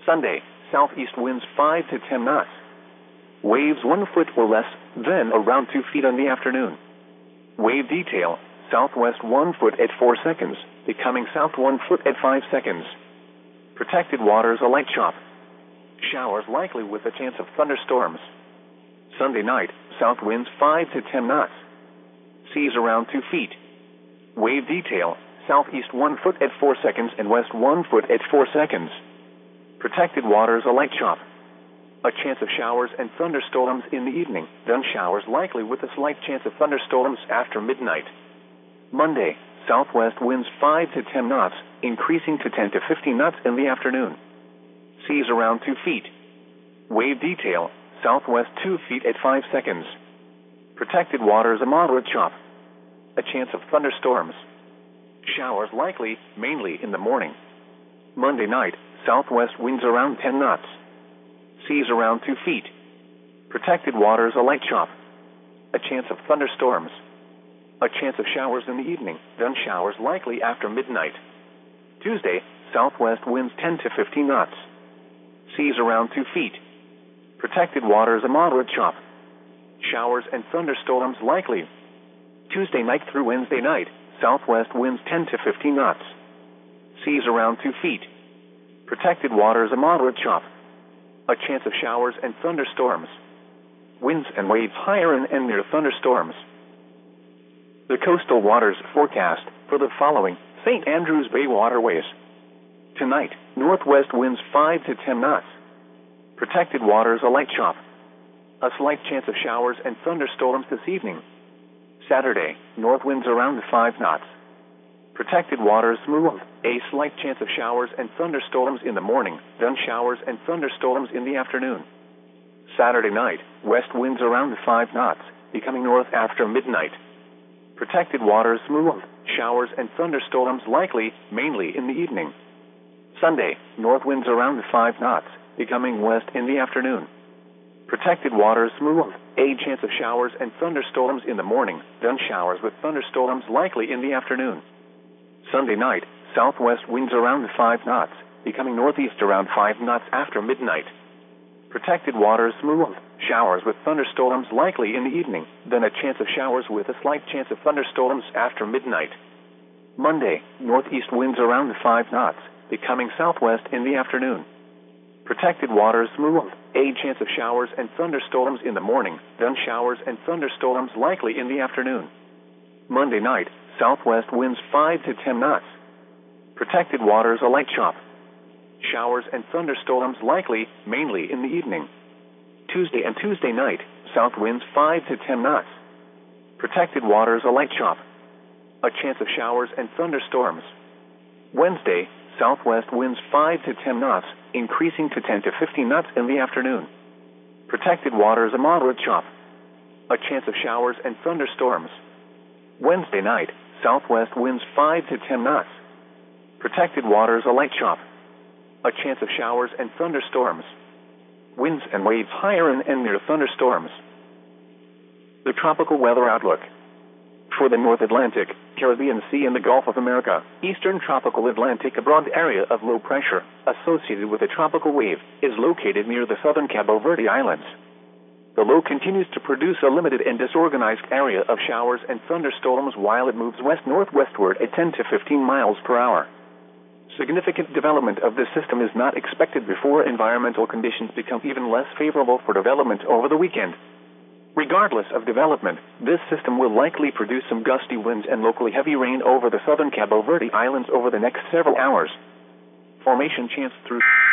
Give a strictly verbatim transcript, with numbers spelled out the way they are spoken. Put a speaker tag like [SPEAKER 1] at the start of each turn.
[SPEAKER 1] Sunday, southeast winds five to ten knots. Waves one foot or less, then around two feet in the afternoon. Wave detail, southwest one foot at four seconds, becoming south one foot at five seconds. Protected waters a light chop. Showers likely with a chance of thunderstorms. Sunday night, south winds five to ten knots. Seas around two feet. Wave detail, southeast one foot at four seconds and west one foot at four seconds. Protected waters a light chop. A chance of showers and thunderstorms in the evening, then showers likely with a slight chance of thunderstorms after midnight. Monday, southwest winds five to ten knots, increasing to ten to fifteen knots in the afternoon. Seas around two feet. Wave detail, southwest two feet at five seconds. Protected waters a moderate chop. A chance of thunderstorms. Showers likely, mainly in the morning. Monday night, southwest winds around ten knots. Seas around two feet. Protected waters a light chop. A chance of thunderstorms. A chance of showers in the evening, then showers likely after midnight. Tuesday, southwest winds ten to fifteen knots. Seas around two feet. Protected waters a moderate chop. Showers and thunderstorms likely. Tuesday night through Wednesday night, southwest winds ten to fifteen knots. Seas around two feet. Protected waters a moderate chop. A chance of showers and thunderstorms. Winds and waves higher in and near thunderstorms. The coastal waters forecast for the following Saint Andrews Bay waterways. Tonight, northwest winds five to ten knots. Protected waters a light chop. A slight chance of showers and thunderstorms this evening. Saturday, north winds around five knots. Protected waters smooth. A slight chance of showers and thunderstorms in the morning, then showers and thunderstorms in the afternoon. Saturday night, west winds around five knots, becoming north after midnight. Protected waters smooth. Showers and thunderstorms likely, mainly in the evening. Sunday, north winds around five knots, becoming west in the afternoon. Protected waters smooth. A chance of showers and thunderstorms in the morning, then showers with thunderstorms likely in the afternoon. Sunday night, southwest winds around five knots, becoming northeast around five knots after midnight. Protected waters smooth. Showers with thunderstorms likely in the evening, then a chance of showers with a slight chance of thunderstorms after midnight. Monday, northeast winds around five knots, becoming southwest in the afternoon. Protected waters smooth. A chance of showers and thunderstorms in the morning, then showers and thunderstorms likely in the afternoon. Monday night, southwest winds five to ten knots. Protected waters a light chop. Showers and thunderstorms likely, mainly in the evening. Tuesday and Tuesday night, south winds five to ten knots. Protected waters a light chop. A chance of showers and thunderstorms. Wednesday, southwest winds five to ten knots, increasing to ten to fifteen knots in the afternoon. Protected waters a moderate chop. A chance of showers and thunderstorms. Wednesday night, southwest winds five to ten knots. Protected waters a light chop. A chance of showers and thunderstorms. Winds and waves higher in and near thunderstorms. The tropical weather outlook. For the North Atlantic, Caribbean Sea and the Gulf of America, eastern tropical Atlantic, a broad area of low pressure, associated with a tropical wave, is located near the southern Cabo Verde Islands. The low continues to produce a limited and disorganized area of showers and thunderstorms while it moves west-northwestward at ten to fifteen miles per hour. Significant development of this system is not expected before environmental conditions become even less favorable for development over the weekend. Regardless of development, this system will likely produce some gusty winds and locally heavy rain over the southern Cabo Verde Islands over the next several hours. Formation chance through